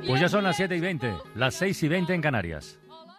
Pues ya son las 7:20, las 6:20 en Canarias.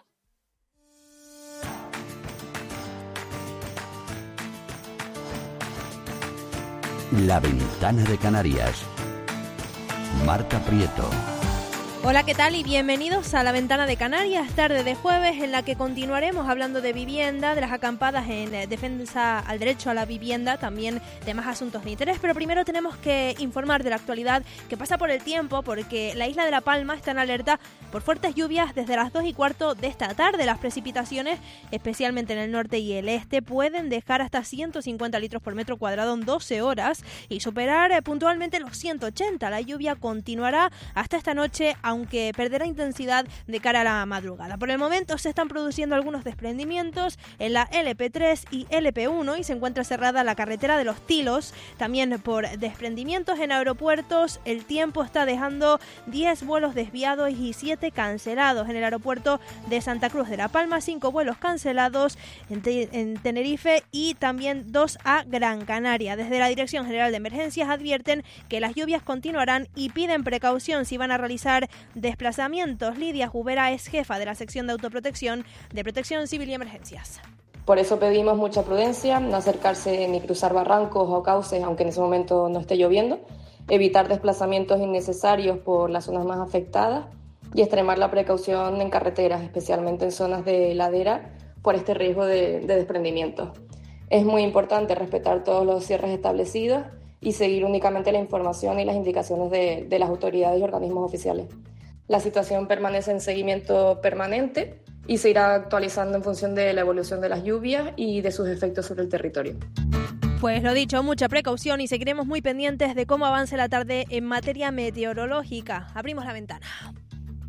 La Ventana de Canarias. Marta Prieto. Hola, ¿qué tal? Y bienvenidos a La Ventana de Canarias, tarde de jueves, en la que continuaremos hablando de vivienda, de las acampadas en defensa al derecho a la vivienda, también de más asuntos de interés. Pero primero tenemos que informar de la actualidad que pasa por el tiempo, porque la isla de La Palma está en alerta por fuertes lluvias desde las 2:15 de esta tarde. Las precipitaciones, especialmente en el norte y el este, pueden dejar hasta 150 litros por metro cuadrado en 12 horas y superar puntualmente los 180. La lluvia continuará hasta esta noche, aunque perderá intensidad de cara a la madrugada. Por el momento se están produciendo algunos desprendimientos en la LP3 y LP1 y se encuentra cerrada la carretera de los Tilos, también por desprendimientos en aeropuertos. El tiempo está dejando 10 vuelos desviados y 7 cancelados. En el aeropuerto de Santa Cruz de La Palma, 5 vuelos cancelados en Tenerife y también 2 a Gran Canaria. Desde la Dirección General de Emergencias advierten que las lluvias continuarán y piden precaución si van a realizar desplazamientos. Lidia Jubera es jefa de la sección de autoprotección de Protección Civil y Emergencias. Por eso pedimos mucha prudencia, no acercarse ni cruzar barrancos o cauces, aunque en ese momento no esté lloviendo, evitar desplazamientos innecesarios por las zonas más afectadas y extremar la precaución en carreteras, especialmente en zonas de ladera, por este riesgo de desprendimiento. Es muy importante respetar todos los cierres establecidos y seguir únicamente la información y las indicaciones de las autoridades y organismos oficiales. La situación permanece en seguimiento permanente y se irá actualizando en función de la evolución de las lluvias y de sus efectos sobre el territorio. Pues lo dicho, mucha precaución y seguiremos muy pendientes de cómo avance la tarde en materia meteorológica. Abrimos la ventana.